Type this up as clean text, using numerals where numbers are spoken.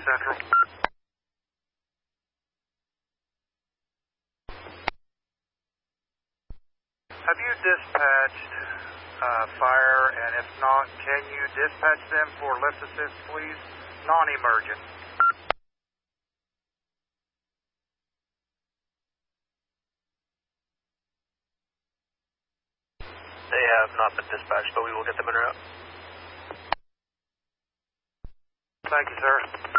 Central. Have you dispatched fire, and if not, can you dispatch them for lift assist, please? Non-emergent. They have not been dispatched, but we will get them en route. Thank you, sir.